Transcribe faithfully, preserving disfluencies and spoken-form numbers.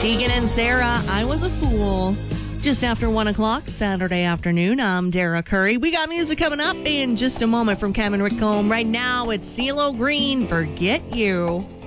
Tegan and Sarah, I Was a Fool. Just after one o'clock, Saturday afternoon, I'm Dara Curry. We got music coming up in just a moment from Kevin Rickcomb. Right now, it's CeeLo Green, Forget You.